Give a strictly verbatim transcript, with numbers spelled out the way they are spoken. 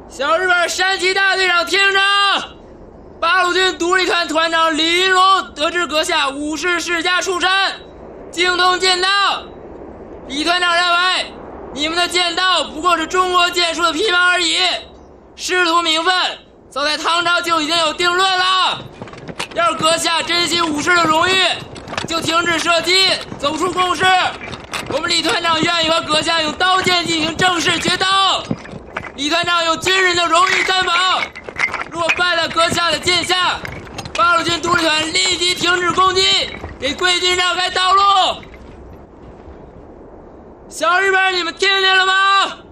小日本山崎大队长听着，八路军独立团团长李云龙得知阁下武士世家出身，精通剑道。李团长认为，你们的剑道不过是中国剑术的皮毛而已，师徒名分早在唐朝就已经有定论了。要是阁下珍惜武士的荣誉，就停止射击，走出共识。我们李团长愿意和阁下用刀剑进行正式决斗。李团长有军人的荣誉担保，如果败了阁下的剑下，八路军独立团立即停止攻击，给贵军让开道路。小日本，你们听见了吗？